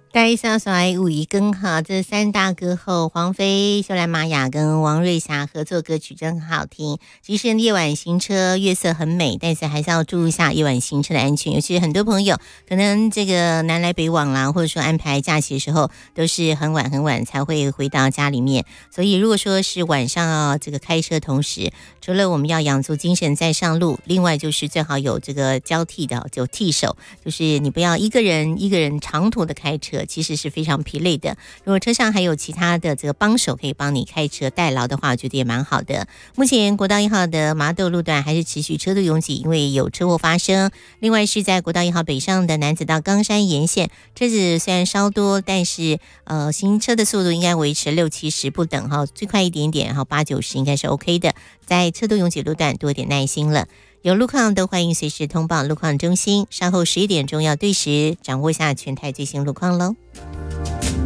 带上小爱五一更好，这三大歌后黄飞、秀兰玛雅跟王瑞霞合作歌曲真好听。其实夜晚行车月色很美，但是还是要注意一下夜晚行车的安全。尤其是很多朋友可能这个南来北往啦，或者说安排假期的时候都是很晚才会回到家里面。所以如果说是晚上这个开车同时，除了我们要养足精神再上路，另外就是最好有这个交替的，就替手，就是你不要一个人长途的开车，其实是非常疲累的。如果车上还有其他的这个帮手可以帮你开车代劳的话，我觉得也蛮好的。目前国道1号的麻豆路段还是持续车多拥挤，因为有车祸发生。另外是在国道1号北上的男子到冈山沿线，车子虽然稍多，但是行车的速度应该维持60-70不等哈，最快一点点，然后80-90应该是 OK 的。在车多拥挤路段多点耐心了。有路况都欢迎随时通报路况中心，稍后11点钟要对时掌握一下全台最新路况喽。